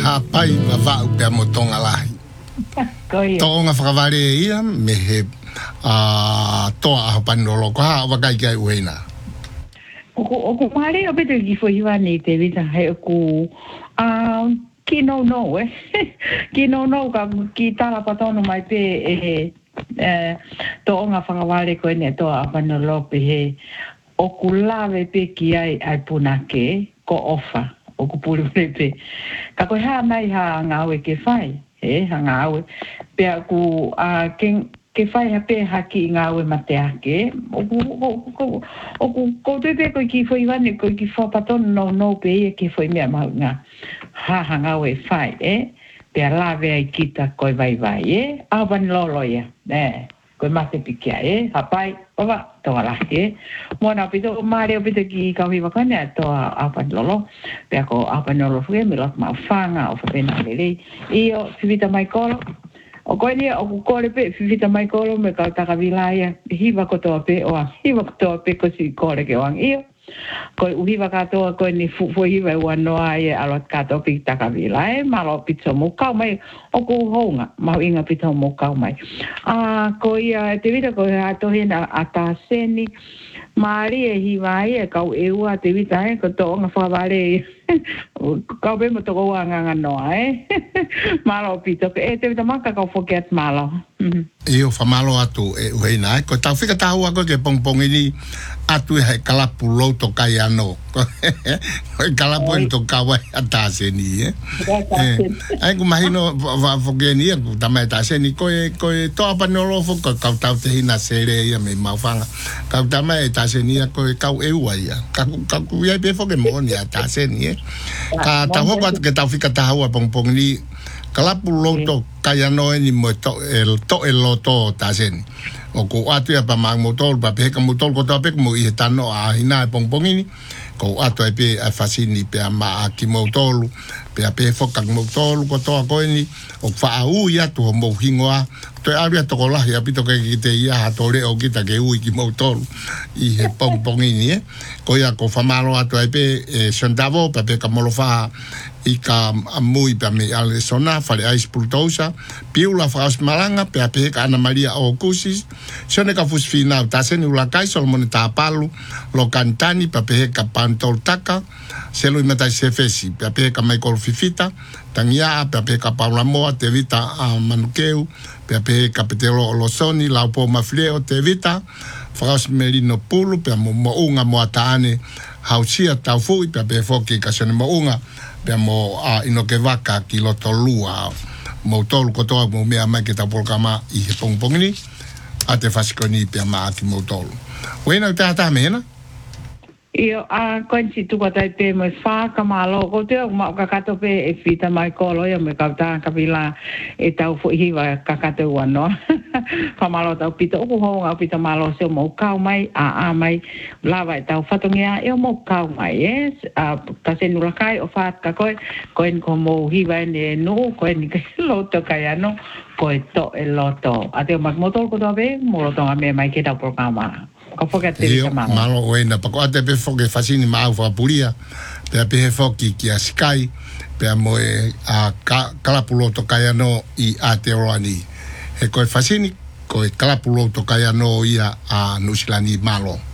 ha pai ma va pe mo tonga lahi. Tonga whakaware ia me he toa a panolo ko ha wakai kai uena. O mare o bete ki foi vani te vita he ku ki no ki no ka ki tala patono mai pe toa whakaware ko ne toa a panolo pe he o ku lave pe ki ai punake ko ofa o ku pulu pe ka ko ha mai ha ngawe ke fai hanga awe pe ku ke fai hape haki ngawe mate ake o ku te ko ki foi vane ko ki fo paton no pe ke foi me ma nga hanga awe fai pe lave ai kita ko vai avan lolo ya ko mate pikia hapai baba to ala mona pito mare pito ki ka viva kana to avan lolo pe ko avan lolo fu me lot ma fanga o fa pena lele io vita mai kolo o ko ni o ko le pe vita mai kolo me ka ta vilaya hiva ko to pe o hiva ko to pe ko si ko le ke wang io ko uhiva ka to ko ni fu hiva wa no ai alot ka to pi ta ka vilaya malo pizza mo ka mai o ko honga ma inga pizza mo ka mai ko ia te vita ko ha to hena ata seni mari hiva ka e ua te vita ko to nga fa vale ka be mo to ko nga no malo pizza ke te vita maka ka forget malo io fa malo atu uena ko ta fika ta ua ko ke pong ini atu he kalapu lo to kai ano kalapu to kawa ata seni ai ko imagino va fogeni ko tamai ta seni ko to apa no lo fo ka ta te hina sere ia me mafanga ka tamai ta seni ko ka e ua ia ka ia be fo ke mo ni ata seni ka ta ho ke ta fika ta ua pong ni kalapu lo to kai ano ni mo to el lo to ta seni o ko atu ya pa mang motor pa pe ka motor ko ta pe mo i tano a ina pongpongini ko atu pe a fasini pe ma ki motor pe pe fo ka motor ko to ko ni o fa u ya to mo hingoa to area to ko la ya pito ke te ya to le o kita ke u ki motor i he pongpongini ko ya ko fa malo atu pe sandavo pa pe ka mo lo fa i ka mui pa me ale sona fale ais pultosa piula fas malanga pe ka Ana Maria o kusis sone ka fusfina ta sen ula kai sol moneta palu lo cantani pa pe ka pantol taka selo imata sefesi pe ka Michael Fifita tangia pe ka Paula Moa te vita a Manukeu pe ka Petelo lo soni la po mafleo te vita fas merino pulu pe mo unga mo ataane hausia tau fu pe foki ka sone mo unga pe mo ino ke vaka ki lo tolua mo tolu ko to mo me ama ke ta polkama i he pongpongini ate fasikoni pe ama ki mo tolu wena ta mena io konsi tu ko tai pe mo fa ka malo ko te ma ka ka to pe e fita mai kolo ia me ka ta ka vila e tau fo hiva ka ka te wano fa malo tau pito ko ho nga pita malo se mo ka mai a mai lava tau fatongia e mo ka mai ka se nula kai o fa ka ko en como hiva ne no ko en ke loto ka ya no ko to el loto ate mak motor ko to be mo to me mai ke ta programa ko foka te malo wena pa ko ate pe foke fasini ma fa pulia pe foki ki askai pe mo a kalapulo to kaya no i ateorani e ko fasini ko kalapulo to kaya no ia a nusilani malo